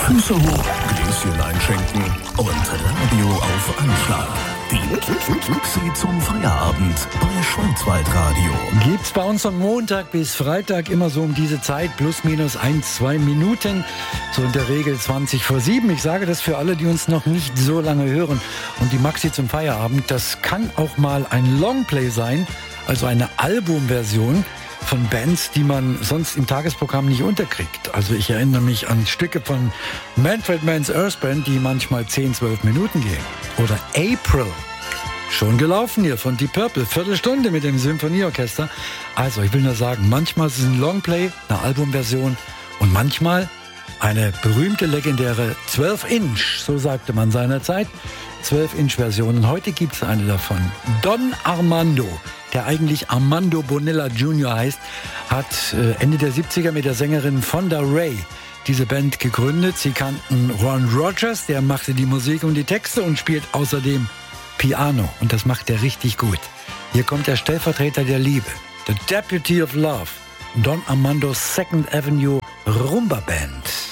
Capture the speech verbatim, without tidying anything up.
Füße hoch, Gläschen einschenken und Radio auf Anschlag. Die Klicksi zum Feierabend bei Schwarzwaldradio. Gibt's bei uns von Montag bis Freitag immer so um diese Zeit, plus minus ein, zwei Minuten, so in der Regel zwanzig vor sieben. Ich sage das für alle, die uns noch nicht so lange hören. Und die Maxi zum Feierabend, das kann auch mal ein Longplay sein, also eine Albumversion von Bands, die man sonst im Tagesprogramm nicht unterkriegt. Also ich erinnere mich an Stücke von Manfred Mann's Earth Band, die manchmal zehn, zwölf Minuten gehen. Oder April. Schon gelaufen hier von Deep Purple. Viertelstunde mit dem Symphonieorchester. Also ich will nur sagen, manchmal ist es ein Longplay, eine Albumversion und manchmal eine berühmte, legendäre zwölf Inch, so sagte man seinerzeit. zwölf Inch Version. Und heute gibt es eine davon. Don Armando, der eigentlich Armando Bonilla Junior heißt, hat Ende der siebziger mit der Sängerin Fonda Ray diese Band gegründet. Sie kannten Ron Rogers, der machte die Musik und die Texte und spielt außerdem Piano. Und das macht er richtig gut. Hier kommt der Stellvertreter der Liebe, The Deputy of Love, Don Armando's Second Avenue Rumba Band.